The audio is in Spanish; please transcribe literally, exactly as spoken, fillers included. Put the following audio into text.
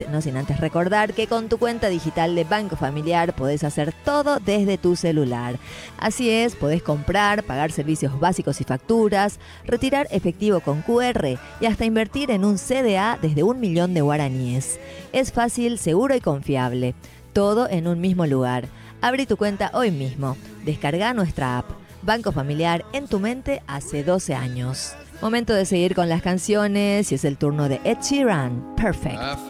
No sin antes recordar que con tu cuenta digital de Banco Familiar podés hacer todo desde tu celular. Así es, podés comprar, pagar servicios básicos y facturas, retirar efectivo con cu erre y hasta invertir en un ce de a desde un millón de guaraníes. Es fácil, seguro y confiable. Todo en un mismo lugar. Abrí tu cuenta hoy mismo. Descarga nuestra app. Banco Familiar en tu mente hace doce años. Momento de seguir con las canciones y es el turno de Ed Sheeran. Perfect.